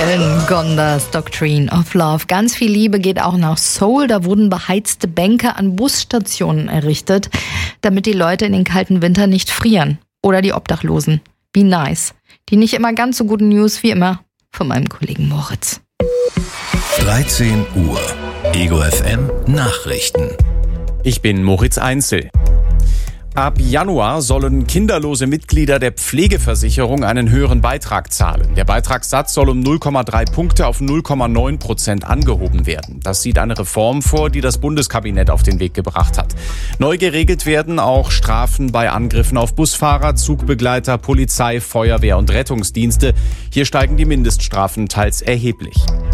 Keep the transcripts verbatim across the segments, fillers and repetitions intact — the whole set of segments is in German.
Ellen Gonders Doctrine of Love. Ganz viel Liebe geht auch nach Seoul. Da wurden beheizte Bänke an Busstationen errichtet, damit die Leute in den kalten Winter nicht frieren. Oder die Obdachlosen. Wie nice. Die nicht immer ganz so guten News wie immer von meinem Kollegen Moritz. dreizehn Uhr. Ego F M Nachrichten. Ich bin Moritz Einzel. Ab Januar sollen kinderlose Mitglieder der Pflegeversicherung einen höheren Beitrag zahlen. Der Beitragssatz soll um null Komma drei Punkte auf null Komma neun Prozent angehoben werden. Das sieht eine Reform vor, die das Bundeskabinett auf den Weg gebracht hat. Neu geregelt werden auch Strafen bei Angriffen auf Busfahrer, Zugbegleiter, Polizei, Feuerwehr und Rettungsdienste. Hier steigen die Mindeststrafen teils erheblich.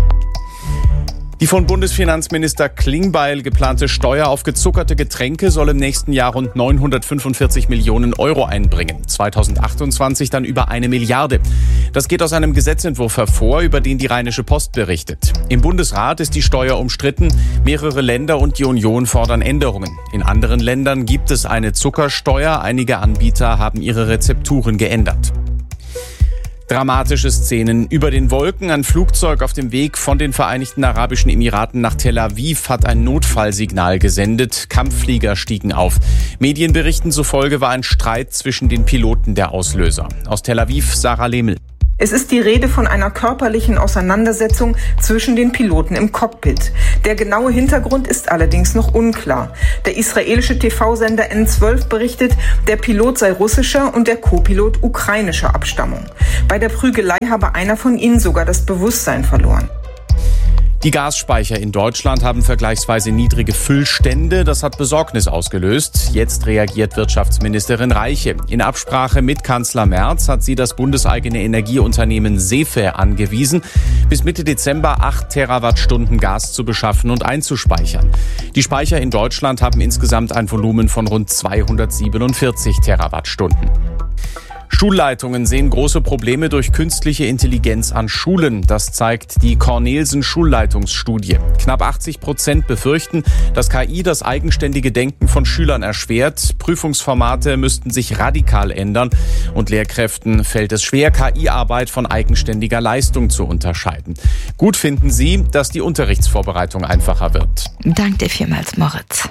Die von Bundesfinanzminister Klingbeil geplante Steuer auf gezuckerte Getränke soll im nächsten Jahr rund neunhundertfünfundvierzig Millionen Euro einbringen. zweitausendachtundzwanzig dann über eine Milliarde. Das geht aus einem Gesetzentwurf hervor, über den die Rheinische Post berichtet. Im Bundesrat ist die Steuer umstritten. Mehrere Länder und die Union fordern Änderungen. In anderen Ländern gibt es eine Zuckersteuer. Einige Anbieter haben ihre Rezepturen geändert. Dramatische Szenen über den Wolken. Ein Flugzeug auf dem Weg von den Vereinigten Arabischen Emiraten nach Tel Aviv hat ein Notfallsignal gesendet. Kampfflieger stiegen auf. Medienberichten zufolge war ein Streit zwischen den Piloten der Auslöser. Aus Tel Aviv, Sarah Lehmel. Es ist die Rede von einer körperlichen Auseinandersetzung zwischen den Piloten im Cockpit. Der genaue Hintergrund ist allerdings noch unklar. Der israelische T V-Sender N zwölf berichtet, der Pilot sei russischer und der Co-Pilot ukrainischer Abstammung. Bei der Prügelei habe einer von ihnen sogar das Bewusstsein verloren. Die Gasspeicher in Deutschland haben vergleichsweise niedrige Füllstände. Das hat Besorgnis ausgelöst. Jetzt reagiert Wirtschaftsministerin Reiche. In Absprache mit Kanzler Merz hat sie das bundeseigene Energieunternehmen SEFE angewiesen, bis Mitte Dezember acht Terawattstunden Gas zu beschaffen und einzuspeichern. Die Speicher in Deutschland haben insgesamt ein Volumen von rund zweihundertsiebenundvierzig Terawattstunden. Schulleitungen sehen große Probleme durch künstliche Intelligenz an Schulen. Das zeigt die Cornelsen Schulleitungsstudie. Knapp achtzig Prozent befürchten, dass K I das eigenständige Denken von Schülern erschwert. Prüfungsformate müssten sich radikal ändern und Lehrkräften fällt es schwer, K I-Arbeit von eigenständiger Leistung zu unterscheiden. Gut finden sie, dass die Unterrichtsvorbereitung einfacher wird. Dank dir vielmals, Moritz.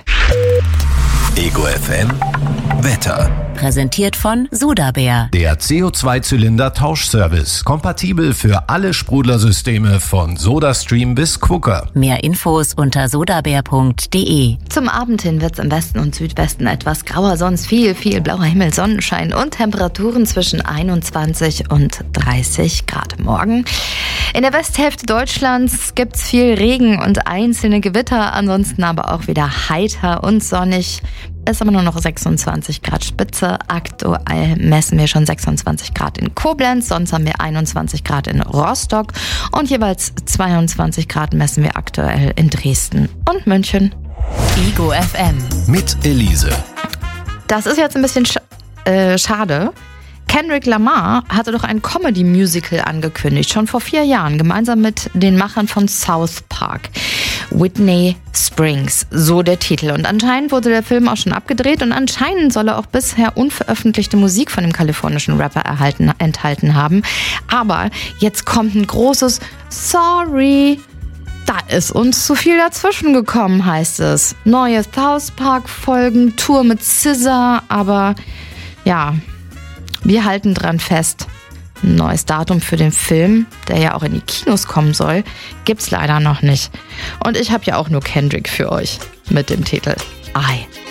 Ego F M Wetter. Präsentiert von Sodabär. Der C O zwei Zylinder Tauschservice. Kompatibel für alle Sprudlersysteme von SodaStream bis Quooker. Mehr Infos unter sodabär punkt de. Zum Abend hin wird es im Westen und Südwesten etwas grauer, sonst viel, viel blauer Himmel, Sonnenschein und Temperaturen zwischen einundzwanzig und dreißig Grad morgen. In der Westhälfte Deutschlands gibt es viel Regen und einzelne Gewitter, ansonsten aber auch wieder heiter und sonnig. Es ist aber nur noch sechsundzwanzig Grad Spitze. Aktuell messen wir schon sechsundzwanzig Grad in Koblenz, sonst haben wir einundzwanzig Grad in Rostock und jeweils zweiundzwanzig Grad messen wir aktuell in Dresden und München. Ego F M. Mit Elise. Das ist jetzt ein bisschen sch- äh, schade. Kendrick Lamar hatte doch ein Comedy-Musical angekündigt, schon vor vier Jahren, gemeinsam mit den Machern von South Park. Whitney Springs, so der Titel. Und anscheinend wurde der Film auch schon abgedreht und anscheinend soll er auch bisher unveröffentlichte Musik von dem kalifornischen Rapper erhalten, enthalten haben. Aber jetzt kommt ein großes Sorry. Da ist uns zu viel dazwischen gekommen, heißt es. Neue South Park-Folgen, Tour mit S Z A, aber ja, wir halten dran fest. Ein neues Datum für den Film, der ja auch in die Kinos kommen soll, gibt's leider noch nicht. Und ich habe ja auch nur Kendrick für euch mit dem Titel I.